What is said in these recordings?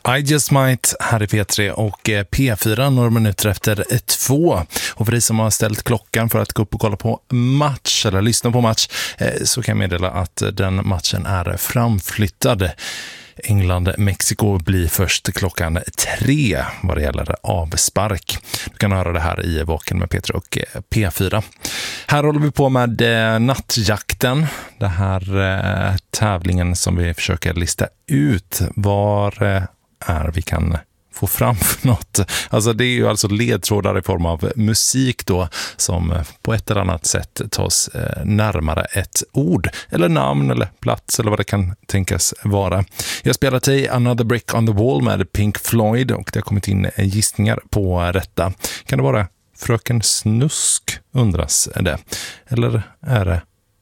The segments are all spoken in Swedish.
I Just Might här i P3 och P4 några minuter efter 2. Och för dig som har ställt klockan för att gå upp och kolla på match eller lyssna på match så kan jag meddela att den matchen är framflyttad. England-Mexiko blir först klockan 3 vad det gäller avspark. Du kan höra det här i Vaken med Peter och P4. Här håller vi på med nattjakten. Det här tävlingen som vi försöker lista ut var är vi kan få fram för något. Alltså det är ju alltså ledtrådar i form av musik då som på ett eller annat sätt tas närmare ett ord eller namn eller plats eller vad det kan tänkas vara. Jag spelar till Another Brick on the Wall med Pink Floyd och det har kommit in gissningar på detta. Kan det vara Fröken Snusk undras det? Eller är det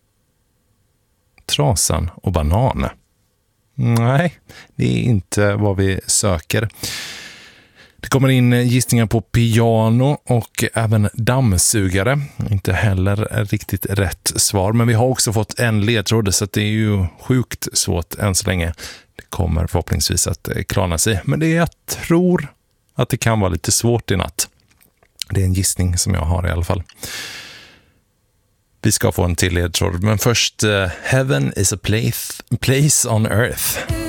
Trasan och banan? Nej, det är inte vad vi söker. Det kommer in gissningar på piano och även dammsugare. Inte heller riktigt rätt svar. Men vi har också fått en ledtråd så att det är ju sjukt svårt än så länge. Det kommer förhoppningsvis att klarna sig. Men det jag tror att det kan vara lite svårt i natt. Det är en gissning som jag har i alla fall. Vi ska få en till ledtråd. Men först Heaven is a place on earth.